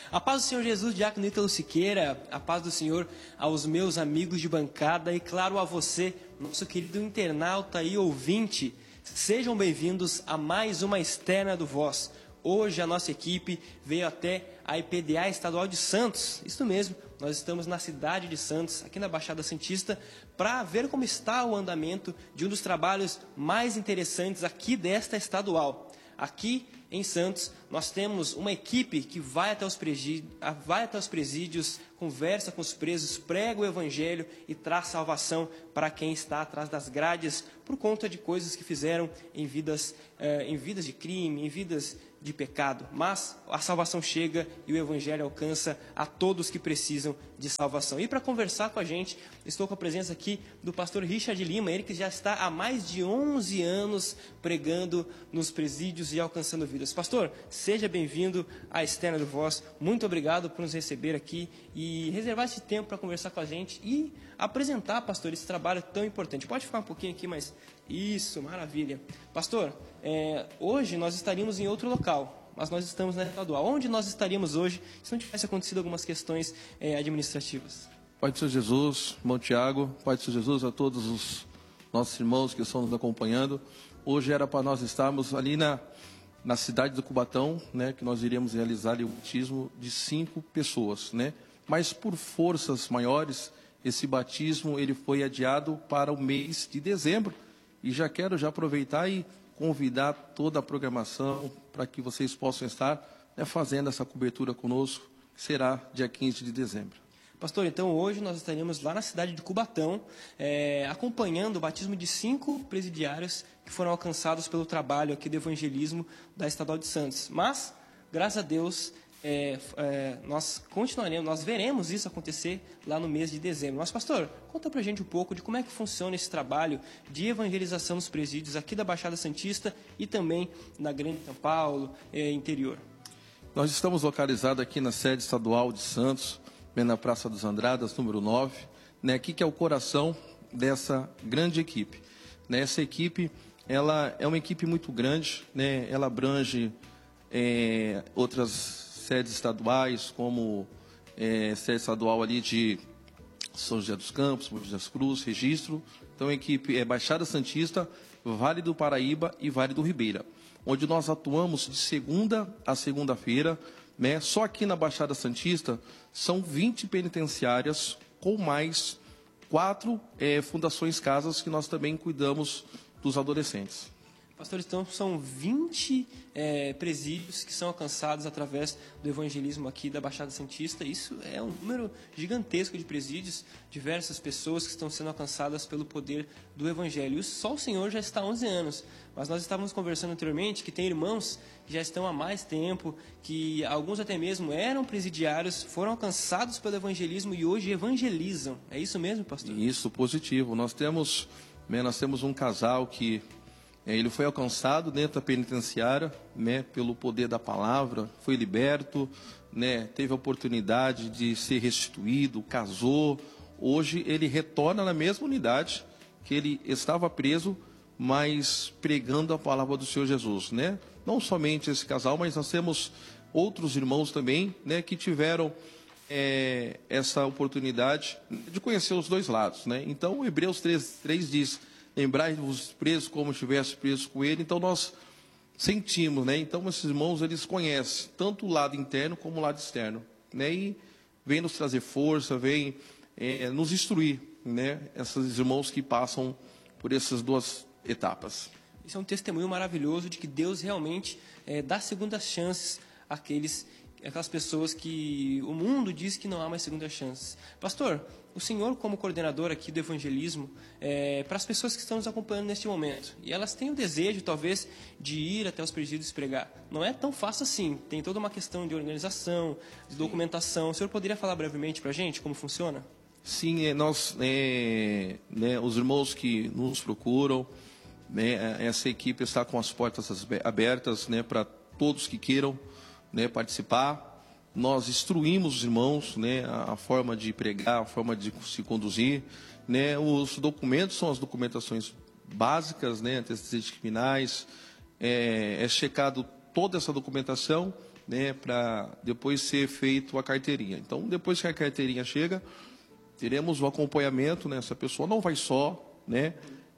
A paz do Senhor Jesus, Diácono Ítalo Siqueira, a paz do Senhor aos meus amigos de bancada e, claro, a você, nosso querido internauta e ouvinte. Sejam bem-vindos a mais uma externa do Voz. Hoje a nossa equipe veio até a IPDA Estadual de Santos. Isso mesmo, nós estamos na cidade de Santos, aqui na Baixada Santista, para ver como está o andamento de um dos trabalhos mais interessantes aqui desta estadual. Aqui em Santos, nós temos uma equipe que vai até os presídios, conversa com os presos, prega o evangelho e traz salvação para quem está atrás das grades por conta de coisas que fizeram em vidas de crime, em vidas de pecado. Mas a salvação chega e o evangelho alcança a todos que precisam de salvação. E para conversar com a gente, estou com a presença aqui do pastor Richard Lima, ele que já está há mais de 11 anos pregando nos presídios e alcançando vidas. Pastor, seja bem-vindo à Externa do Voz. Muito obrigado por nos receber aqui e reservar esse tempo para conversar com a gente e apresentar, pastor, esse trabalho tão importante. Pode ficar um pouquinho aqui, mas isso, maravilha. Pastor, hoje nós estaríamos em outro local, mas nós estamos na estadual. Onde nós estaríamos hoje se não tivesse acontecido algumas questões administrativas? Pai do Senhor Jesus, irmão Tiago, Pai do Senhor Jesus, a todos os nossos irmãos que estão nos acompanhando. Hoje era para nós estarmos ali na cidade do Cubatão, né, que nós iríamos realizar ali o batismo de 5 pessoas, né? Mas por forças maiores, esse batismo ele foi adiado para o mês de dezembro. E já quero aproveitar e convidar toda a programação para que vocês possam estar, né, fazendo essa cobertura conosco, que será dia 15 de dezembro. Pastor, então hoje nós estaremos lá na cidade de Cubatão, acompanhando o batismo de 5 presidiários que foram alcançados pelo trabalho aqui do evangelismo da Estadual de Santos. Mas, graças a Deus, nós continuaremos, nós veremos isso acontecer lá no mês de dezembro. Mas, pastor, conta pra gente um pouco de como é que funciona esse trabalho de evangelização nos presídios aqui da Baixada Santista e também na Grande São Paulo, interior. Nós estamos localizados aqui na sede estadual de Santos, na Praça dos Andradas, número 9, né, aqui que é o coração dessa grande equipe. Né, essa equipe, ela é uma equipe muito grande, né, ela abrange outras sedes estaduais, como sede estadual ali de São José dos Campos, Mogi das Cruzes, Registro. Então a equipe é Baixada Santista, Vale do Paraíba e Vale do Ribeira, onde nós atuamos de segunda a segunda-feira, né? Só aqui na Baixada Santista são 20 penitenciárias com mais 4 fundações casas que nós também cuidamos dos adolescentes. Pastor, então são 20 presídios que são alcançados através do evangelismo aqui da Baixada Santista. Isso é um número gigantesco de presídios, diversas pessoas que estão sendo alcançadas pelo poder do evangelho. E só o Senhor já está há 11 anos, mas nós estávamos conversando anteriormente que tem irmãos que já estão há mais tempo, que alguns até mesmo eram presidiários, foram alcançados pelo evangelismo e hoje evangelizam. É isso mesmo, pastor? Isso, positivo. Nós temos um casal que ele foi alcançado dentro da penitenciária, né, pelo poder da palavra, foi liberto, né, teve a oportunidade de ser restituído, casou. Hoje ele retorna na mesma unidade que ele estava preso, mas pregando a palavra do Senhor Jesus, né? Não somente esse casal, mas nós temos outros irmãos também, né, que tiveram essa oportunidade de conhecer os dois lados, né? Então, Hebreus 3 diz: lembrai-vos presos como estivesse preso com ele. Então nós sentimos, né? Então esses irmãos, eles conhecem tanto o lado interno como o lado externo, né? E vem nos trazer força, vem nos instruir, né? Esses irmãos que passam por essas 2 etapas. Isso é um testemunho maravilhoso de que Deus realmente dá segundas chances àquelas pessoas que o mundo diz que não há mais segundas chances. Pastor, o senhor como coordenador aqui do evangelismo, para as pessoas que estão nos acompanhando neste momento, e elas têm o desejo talvez de ir até os presídios pregar, não é tão fácil assim, tem toda uma questão de organização, de documentação. O senhor poderia falar brevemente para a gente como funciona? Sim, nós, os irmãos que nos procuram, né, essa equipe está com as portas abertas, né, para todos que queiram, né, participar. Nós instruímos os irmãos, né, a forma de pregar, a forma de se conduzir, né. Os documentos são as documentações básicas, né, antecedentes criminais, checado toda essa documentação né, para depois ser feito a carteirinha. Então, depois que a carteirinha chega, teremos o acompanhamento, né? Essa pessoa não vai só, né?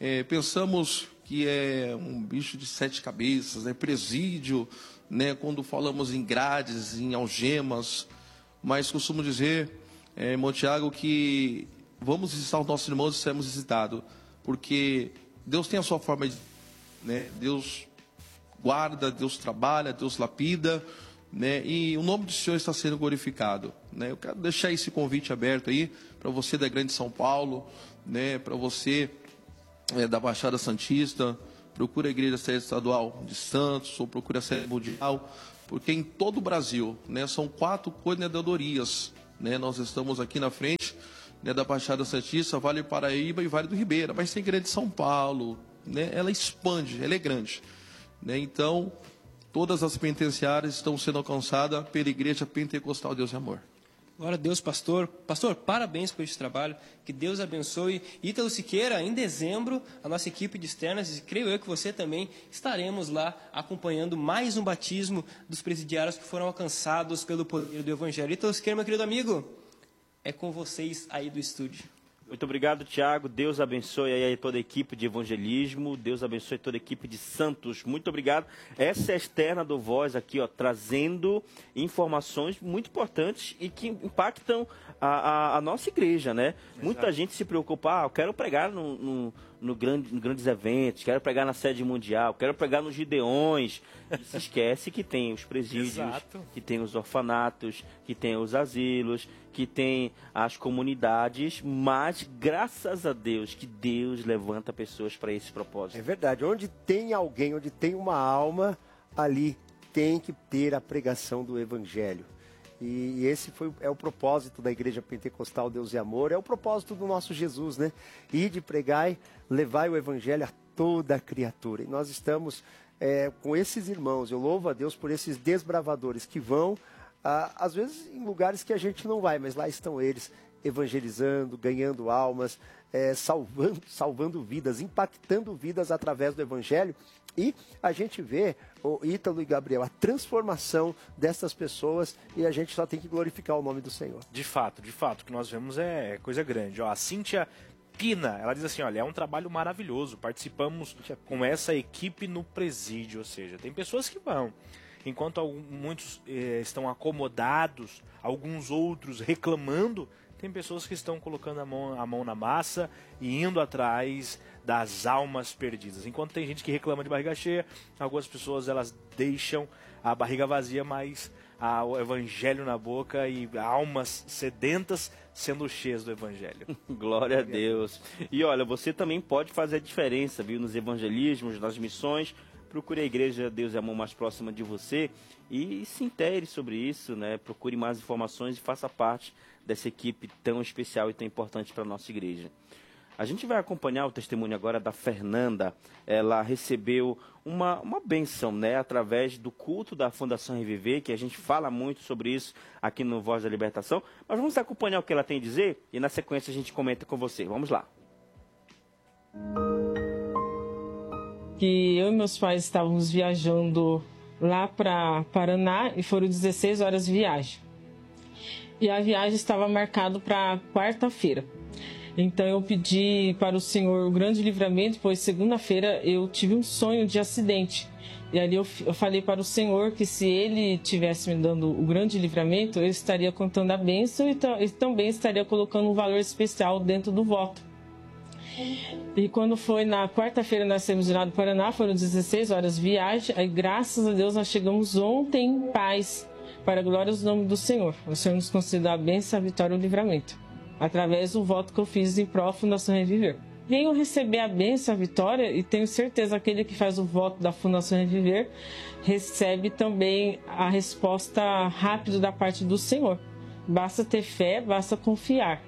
Pensamos que é um bicho de 7 cabeças, né? Presídio, né? Quando falamos em grades, em algemas, mas costumo dizer, irmão Tiago, que vamos visitar os nossos irmãos e seremos visitados, porque Deus tem a sua forma de, né? Deus guarda, Deus trabalha, Deus lapida, né? E o nome do Senhor está sendo glorificado, né? Eu quero deixar esse convite aberto aí para você da Grande São Paulo, né? Para você da Baixada Santista, procura a Igreja Sede Estadual de Santos ou procura a Sede Mundial, porque em todo o Brasil, né, são 4 coordenadorias, né? Nós estamos aqui na frente, né, da Baixada Santista, Vale do Paraíba e Vale do Ribeira, mas tem Grande São Paulo, né? Ela expande, ela é grande, né? Então, todas as penitenciárias estão sendo alcançadas pela Igreja Pentecostal Deus e Amor. Glória a Deus, pastor. Pastor, parabéns por esse trabalho. Que Deus abençoe. Ítalo Siqueira, em dezembro, a nossa equipe de externas, e creio eu que você também, estaremos lá acompanhando mais um batismo dos presidiários que foram alcançados pelo poder do Evangelho. Ítalo Siqueira, meu querido amigo, é com vocês aí do estúdio. Muito obrigado, Tiago. Deus abençoe aí toda a equipe de evangelismo. Deus abençoe toda a equipe de santos. Muito obrigado. Essa é a externa do Voz aqui, ó, trazendo informações muito importantes e que impactam a nossa igreja, né? Exato. Muita gente se preocupa, eu quero pregar no grandes eventos, quero pregar na sede mundial, quero pregar nos Gideões. E se esquece que tem os presídios, exato, que tem os orfanatos, que tem os asilos, que tem as comunidades, mas graças a Deus que Deus levanta pessoas para esse propósito. É verdade, onde tem alguém, onde tem uma alma, ali tem que ter a pregação do Evangelho. E esse é o propósito da Igreja Pentecostal Deus e Amor, é o propósito do nosso Jesus, né? Ide, pregai, levai o Evangelho a toda a criatura. E nós estamos com esses irmãos, eu louvo a Deus por esses desbravadores que vão, às vezes em lugares que a gente não vai, mas lá estão eles, evangelizando, ganhando almas, salvando vidas, impactando vidas através do Evangelho. E a gente vê, o Ítalo e Gabriel, a transformação dessas pessoas, e a gente só tem que glorificar o nome do Senhor. De fato, o que nós vemos é coisa grande. Ó, a Cíntia Pina, ela diz assim, olha, é um trabalho maravilhoso, participamos com essa equipe no presídio, ou seja, tem pessoas que vão, enquanto muitos estão acomodados, alguns outros reclamando, tem pessoas que estão colocando a mão na massa e indo atrás das almas perdidas. Enquanto tem gente que reclama de barriga cheia, algumas pessoas elas deixam a barriga vazia, mas o Evangelho na boca e almas sedentas sendo cheias do Evangelho. Glória a Deus. E olha, você também pode fazer a diferença, viu, nos evangelismos, nas missões. Procure a Igreja Deus e Amor mais próxima de você e se intere sobre isso, né? Procure mais informações e faça parte dessa equipe tão especial e tão importante para a nossa igreja. A gente vai acompanhar o testemunho agora da Fernanda. Ela recebeu uma bênção, né, através do culto da Fundação Reviver, que a gente fala muito sobre isso aqui no Voz da Libertação. Mas vamos acompanhar o que ela tem a dizer e na sequência a gente comenta com você. Vamos lá. Que eu e meus pais estávamos viajando lá para Paraná e foram 16 horas de viagem. E a viagem estava marcada para quarta-feira. Então eu pedi para o Senhor o grande livramento, pois segunda-feira eu tive um sonho de acidente. E ali eu falei para o Senhor que se Ele tivesse me dando o grande livramento, eu estaria contando a bênção e também estaria colocando um valor especial dentro do voto. E quando foi na quarta-feira, nós saímos de lá do Paraná, foram 16 horas de viagem. Aí, graças a Deus, nós chegamos ontem em paz, para a glória do nome do Senhor. O Senhor nos concedeu a bênção, a vitória e o livramento, através do voto que eu fiz em prol da Fundação Reviver. Venho receber a bênção, a vitória, e tenho certeza que aquele que faz o voto da Fundação Reviver recebe também a resposta rápida da parte do Senhor. Basta ter fé, basta confiar.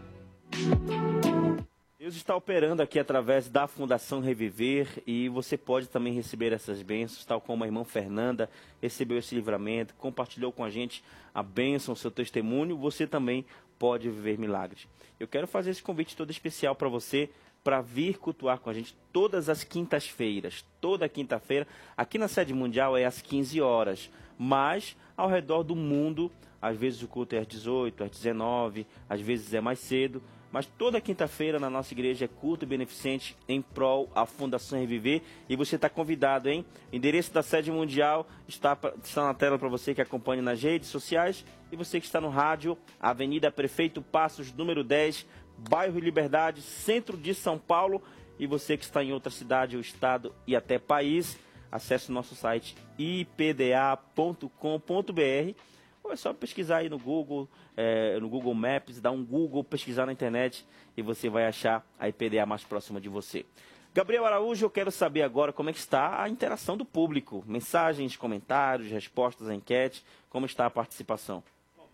Deus está operando aqui através da Fundação Reviver e você pode também receber essas bênçãos, tal como a irmã Fernanda recebeu esse livramento, compartilhou com a gente a bênção, o seu testemunho, você também pode viver milagres. Eu quero fazer esse convite todo especial para você para vir cultuar com a gente todas as quintas-feiras. Toda quinta-feira, aqui na Sede Mundial é às 15 horas, mas ao redor do mundo, às vezes o culto é às 18, às 19, às vezes é mais cedo, mas toda quinta-feira na nossa igreja é culto beneficente em prol à Fundação Reviver, e você está convidado, hein? O endereço da Sede Mundial está na tela para você que acompanha nas redes sociais, e você que está no rádio, Avenida Prefeito Passos, número 10, bairro Liberdade, centro de São Paulo. E você que está em outra cidade ou estado e até país, acesse o nosso site ipda.com.br, ou é só pesquisar aí no Google Maps, dar um Google, pesquisar na internet e você vai achar a IPDA mais próxima de você. Gabriel Araújo, eu quero saber agora como é que está a interação do público, mensagens, comentários, respostas à enquete, como está a participação?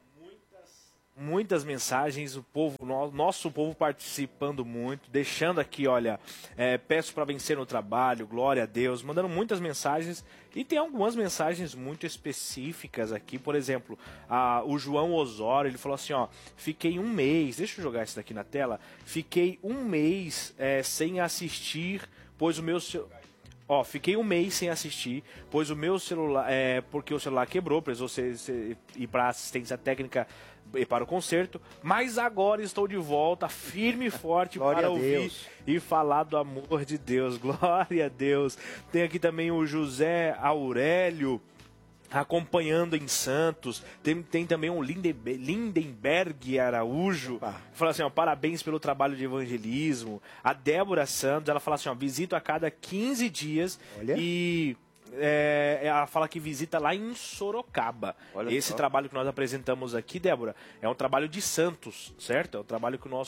Muitas mensagens, o povo, nosso povo participando muito, deixando aqui, olha, peço para vencer no trabalho, glória a Deus, mandando muitas mensagens, e tem algumas mensagens muito específicas aqui, por exemplo, o João Osório, ele falou assim, ó, fiquei um mês, deixa eu jogar isso daqui na tela, fiquei um mês sem assistir, pois o meu... fiquei um mês sem assistir, pois o meu celular, porque o celular quebrou, precisou ir para assistência técnica e para o concerto, mas agora estou de volta, firme e forte para ouvir e falar do amor de Deus. Glória a Deus. Tem aqui também o José Aurélio, acompanhando em Santos. Tem também um Lindenberg Araújo, fala assim, ó, parabéns pelo trabalho de evangelismo. A Débora Santos, ela fala assim, ó, visito a cada 15 dias. Olha. E ela fala que visita lá em Sorocaba. Olha esse só. Trabalho que nós apresentamos aqui, Débora, é um trabalho de Santos, certo? É um trabalho que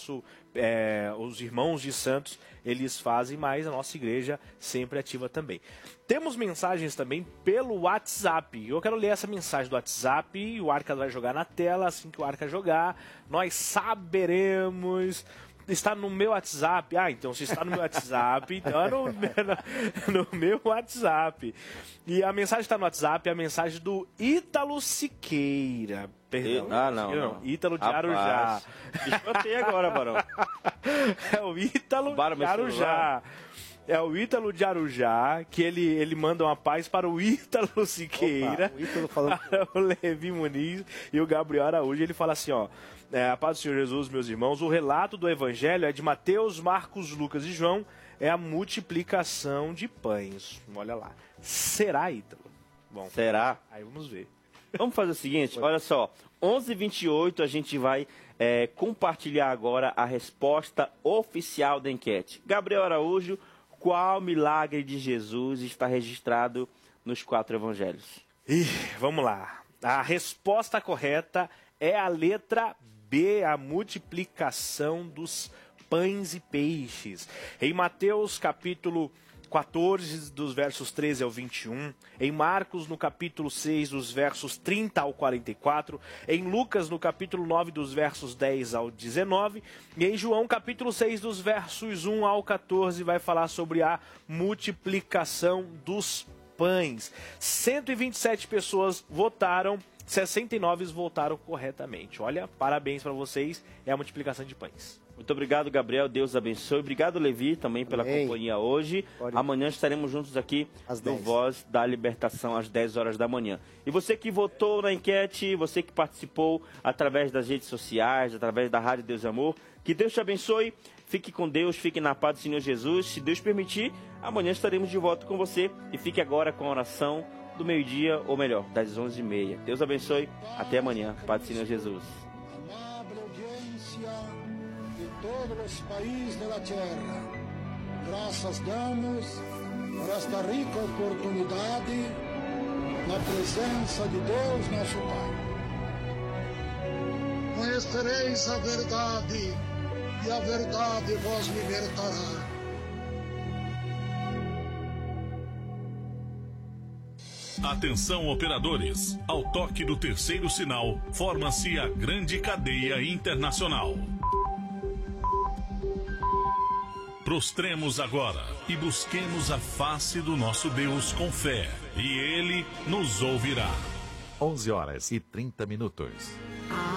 os irmãos de Santos, eles fazem, mas a nossa igreja sempre ativa também. Temos mensagens também pelo WhatsApp. Eu quero ler essa mensagem do WhatsApp e o Arca vai jogar na tela. Assim que o Arca jogar, nós saberemos... Está no meu WhatsApp. Então se está no meu WhatsApp, então é no meu WhatsApp. E a mensagem está no WhatsApp, é a mensagem do Ítalo Siqueira. Perdão. Não. Ítalo de Arujá. Descontei agora, Barão. É o Ítalo de Arujá. É o Ítalo de Arujá, que ele manda uma paz para o Ítalo Siqueira, o Ítalo falando... para o Levi Muniz e o Gabriel Araújo. Ele fala assim, ó, a paz do Senhor Jesus, meus irmãos, o relato do Evangelho é de Mateus, Marcos, Lucas e João, é a multiplicação de pães. Olha lá. Será, Ítalo? Bom, será? Aí vamos ver. Vamos fazer o seguinte, olha só, 11h28 a gente vai compartilhar agora a resposta oficial da enquete. Gabriel Araújo, qual milagre de Jesus está registrado nos 4 evangelhos? Vamos lá. A resposta correta é a letra B, a multiplicação dos pães e peixes. Em Mateus, capítulo 14, dos versos 13 ao 21. Em Marcos, no capítulo 6, dos versos 30 ao 44. Em Lucas, no capítulo 9, dos versos 10 ao 19. E em João, capítulo 6, dos versos 1 ao 14, vai falar sobre a multiplicação dos pães. 127 pessoas votaram, 69 votaram corretamente. Olha, parabéns para vocês, é a multiplicação de pães. Muito obrigado, Gabriel. Deus abençoe. Obrigado, Levi, também pela companhia hoje. Amanhã estaremos juntos aqui no Voz da Libertação, às 10 horas da manhã. E você que votou na enquete, você que participou através das redes sociais, através da Rádio Deus e Amor, que Deus te abençoe. Fique com Deus, fique na paz do Senhor Jesus. Se Deus permitir, amanhã estaremos de volta com você. E fique agora com a oração do meio-dia, ou melhor, das 11h30. Deus abençoe. Até amanhã. Paz do Senhor Jesus. Todos los países de la tierra, gracias damos por esta rica oportunidad na presença de Deus nosso Pai. Conhecereis a verdade e a verdade vos libertará. Atenção, operadores, ao toque do terceiro sinal, forma-se a grande cadeia internacional. Prostremos agora e busquemos a face do nosso Deus com fé, e Ele nos ouvirá. 11h30.